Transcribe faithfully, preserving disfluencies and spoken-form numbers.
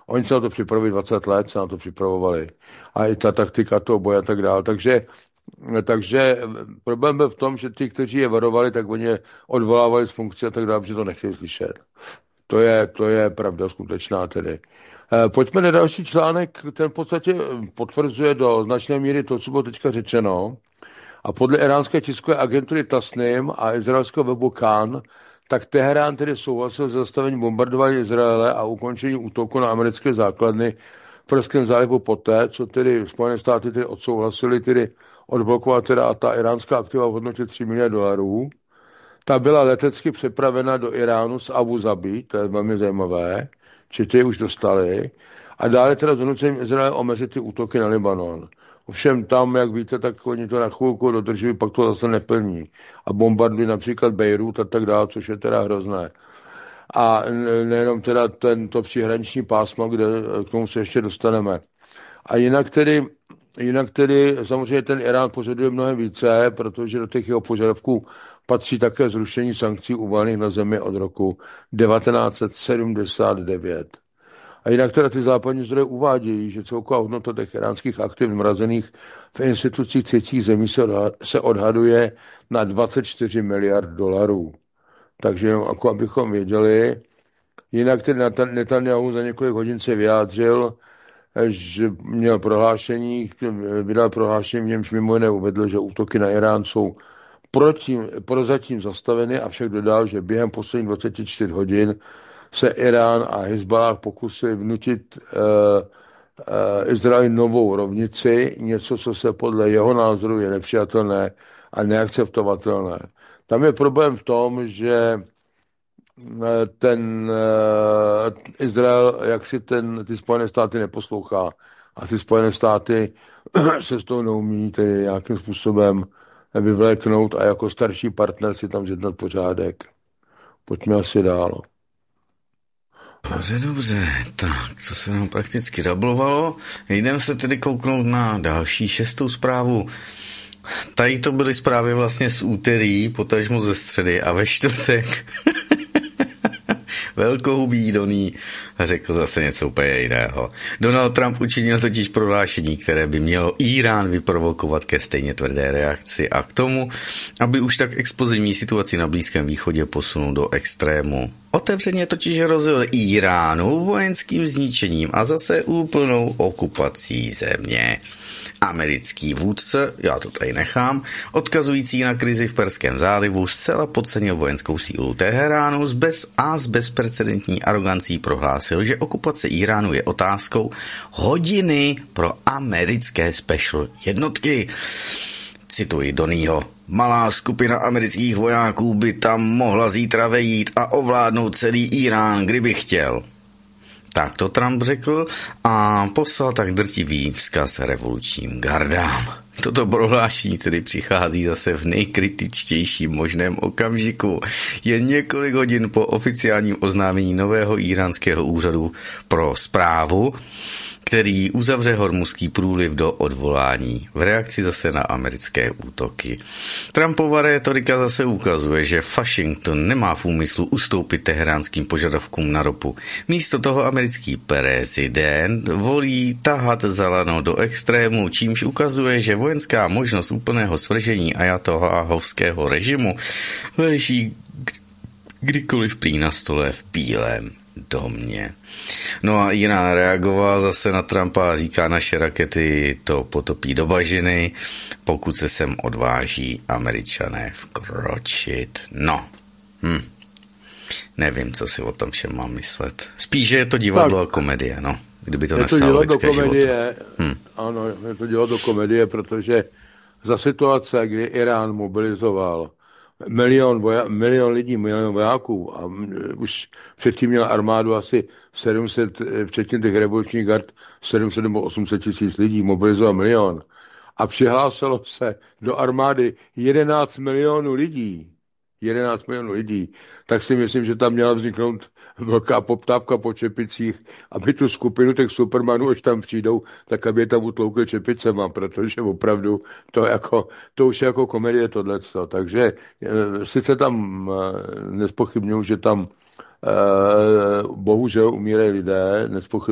Oni se na to připravili dvacet let, se na to připravovali. A i ta taktika toho boje a tak dále. Takže, takže problém byl v tom, že ti, kteří je varovali, tak oni je odvolávali z funkce a tak dále, že to nechtěli slyšet. To je, to je pravda skutečná tedy. Pojďme na další článek, ten v podstatě potvrzuje do značné míry to, co bylo teďka řečeno. A podle iránské tiskové agentury Tasnim a izraelského webu Khan, tak Teherán tedy souhlasil s zastavením bombardování Izraele a ukončení útoku na americké základny v Perském zálivu poté, co tedy Spojené státy tedy odsouhlasili tedy odblokovat teda ta iránská aktiva v hodnotě tři miliardy dolarů. Ta byla letecky přepravena do Iránu z Abu Zabi, to je velmi zajímavé, či ty už dostali, a dále teda donucením Izraele omezit ty útoky na Libanon. Ovšem tam, jak víte, tak oni to na chvilku dodržují, pak to zase neplní. A bombardují například Bejrút a tak dále, což je teda hrozné. A nejenom teda tento příhraniční pásmo, kde k tomu se ještě dostaneme. A jinak tedy, jinak tedy samozřejmě ten Irán požaduje mnohem více, protože do těch jeho požadavků patří také zrušení sankcí uvalených na zemi od roku devatenáct set sedmdesát devět. A jinak teda ty západní zdroje uvádějí, že celková hodnota těch iránských aktiv mrazených v institucích třetích zemí se odhaduje na dvacet čtyři miliard dolarů. Takže jako abychom věděli, jinak tedy Netanyahu za několik hodin se vyjádřil, že měl prohlášení, vydal prohlášení, v němž mimo jiné uvedl, že útoky na Irán jsou protím, prozatím zastaveny, avšak dodal, že během posledních dvacet čtyři hodin se Irán a Hezbollah pokusili vnutit uh, uh, Izraeli novou rovnici, něco, co se podle jeho názoru je nepřijatelné a neakceptovatelné. Tam je problém v tom, že ten uh, Izrael, jak si ten, ty Spojené státy neposlouchá a ty Spojené státy se z toho neumí tedy nějakým způsobem vyvléknout a jako starší partner si tam zjednat pořádek. Pojďme asi dál. Dobře, dobře, tak to se nám prakticky dablovalo. Jdeme se tedy kouknout na další šestou zprávu. Tady to byly zprávy vlastně z úterý, potažmo ze středy a ve čtvrtek velkohubý Doný řekl zase něco úplně jiného. Donald Trump učinil totiž prohlášení, které by mělo Irán vyprovokovat ke stejně tvrdé reakci a k tomu, aby už tak explozivní situaci na Blízkém východě posunul do extrému. Otevřeně totiž hrozil Iránu vojenským zničením a zase úplnou okupací země. Americký vůdce, já to tady nechám, odkazující na krizi v Perském zálivu, zcela podcenil vojenskou sílu Teheránu bez a s bezprecedentní arogancí prohlásil, že okupace Iránu je otázkou hodiny pro americké special jednotky. Cituji Donýho. Malá skupina amerických vojáků by tam mohla zítra vejít a ovládnout celý Irán, kdyby chtěl. Tak to Trump řekl a poslal tak drtivý vzkaz revolučním gardám. Toto prohlášení tedy přichází zase v nejkritičtějším možném okamžiku. Jen několik hodin po oficiálním oznámení nového iránského úřadu pro správu, který uzavře Hormuzský průliv do odvolání v reakci zase na americké útoky. Trumpova rétorika zase ukazuje, že Washington nemá v úmyslu ustoupit teheránským požadavkům na ropu. Místo toho americký prezident volí tahat za lano do extrému, čímž ukazuje, že vojenská možnost úplného svržení ajatoláhovského režimu leží kdykoliv prý na stole v Bílém domě. No a Irán reagoval zase na Trumpa a říká, naše rakety to potopí do bažiny, pokud se sem odváží Američané vkročit. No, hm. Nevím, co si o tom všem mám myslet. Spíš, že je to divadlo tak, a komedie, no. Kdyby to nestálo lidské komedie, hm. Ano, je to divadlo komedie, protože za situace, kdy Irán mobilizoval milion, voja, milion lidí, milion vojáků a už předtím měl armádu asi sedm set, včetně těch revolučních gard, sedm set nebo osm set tisíc lidí, mobilizoval milion. A přihlásilo se do armády jedenáct milionů lidí. jedenáct milionů lidí, tak si myslím, že tam měla vzniknout velká poptávka po čepicích, aby tu skupinu těch supermanů, až tam přijdou, tak aby je tam utloukli čepicema, protože opravdu to, jako, to už je jako komedie tohleto. Takže sice tam nespochybňuji, že tam bohužel umírají lidé, nespochybňuji,